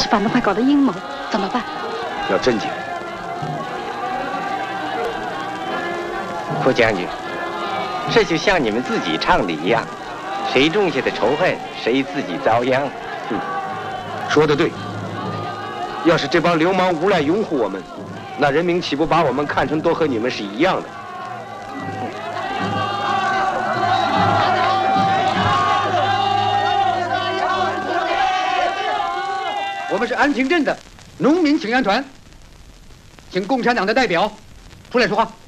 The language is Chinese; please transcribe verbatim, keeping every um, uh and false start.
是反动派搞的阴谋，怎么办？ 要镇静。 副将军，这就像你们自己唱的一样，谁种下的仇恨，谁自己遭殃。 嗯，说得对。要是这帮流氓无赖拥护我们，那人民岂不把我们看成都和你们是一样的？ 我们是安平镇的农民请愿团，请共产党的代表出来说话。